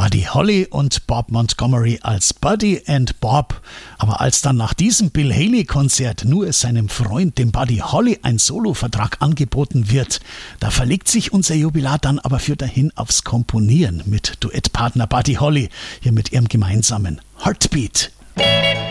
Buddy Holly und Bob Montgomery als Buddy and Bob. Aber als dann nach diesem Bill Haley-Konzert nur seinem Freund, dem Buddy Holly, ein Solovertrag angeboten wird, da verlegt sich unser Jubilar dann aber für dahin aufs Komponieren mit Duettpartner Buddy Holly, hier mit ihrem gemeinsamen Heartbeat.